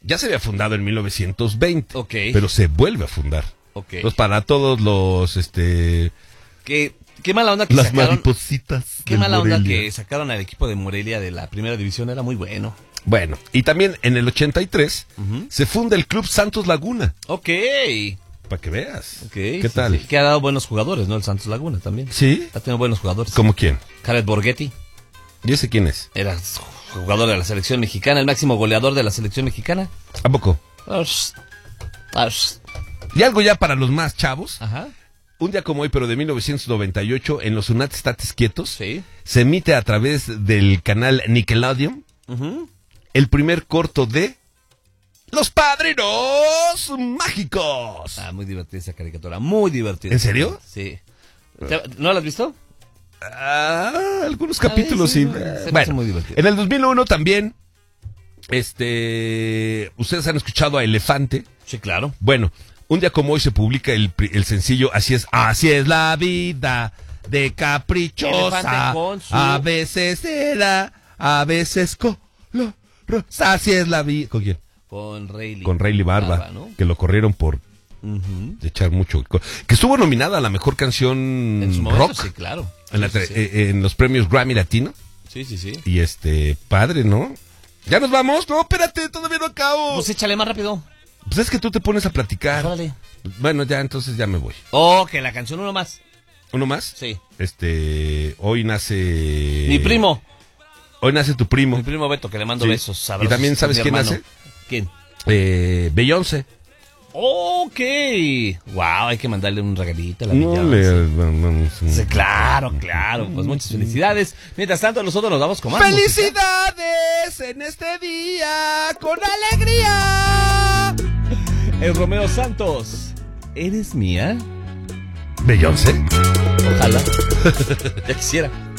ya se había fundado en 1920, Ok. pero se vuelve a fundar. Ok. Entonces, para todos los, Qué mala onda que las sacaron. maripositas Qué del mala onda Morelia. que sacaron al equipo de Morelia de la primera división, era muy bueno. Bueno, y también en el 83 Ujú. se funda el Club Santos Laguna, Ok. para que veas. Ok, ¿Qué sí, tal? sí. Que ha dado buenos jugadores, ¿no? El Santos Laguna también. ¿Sí? Ha tenido buenos jugadores. ¿Cómo quién? Jared Borghetti ¿Y ese quién es? era jugador de la selección mexicana, el máximo goleador de la selección mexicana. ¿A poco? Ash. Ash. Y algo ya para los más chavos. Ajá. Un día como hoy, pero de 1998, en los Unat States Quietos, Sí. se emite a través del canal Nickelodeon Ujú. el primer corto de Los Padrinos Mágicos. Ah, muy divertida esa caricatura, muy divertida. ¿En serio? Sí. ¿No la has visto? Algunos capítulos sí, sí. se me hace Bueno, muy divertido. en el 2001 también, ustedes han escuchado a Elefante. Sí, claro. Bueno, un día como hoy se publica el sencillo Así es la vida de caprichosa. Elefante con su- A veces será, a veces colorosa. Así es la vida. ¿Con quién? Con Rayleigh. Con Rayleigh Barba, ¿no? que lo corrieron por Ujú. echar mucho. Que estuvo nominada a la mejor canción En su momento, rock sí, claro. en, Sí, sí. en los premios Grammy Latino. Sí, sí, sí. Y padre, ¿no? ¿Ya nos vamos? No, espérate, todavía no acabo. Pues échale más rápido. Pues es que tú te pones a platicar. Órale. Bueno, ya, entonces ya me voy. Oh, que la canción uno más. ¿Uno más? Sí. Hoy nace... Mi primo. Hoy nace tu primo. Mi primo Beto, que le mando Sí. besos. ¿Y Abrazos. también sabes Mi quién hermano. nace? ¿Quién? Beyoncé. Ok. Wow, hay que mandarle un regalito a la No Beyoncé. le vamos. Sí, claro, claro. Pues muchas felicidades. Mientras tanto, nosotros nos vamos con más música. ¡Felicidades en este día! ¡Con alegría! El Romeo Santos. ¿Eres mía? ¿Beyoncé? Ojalá. Ya quisiera.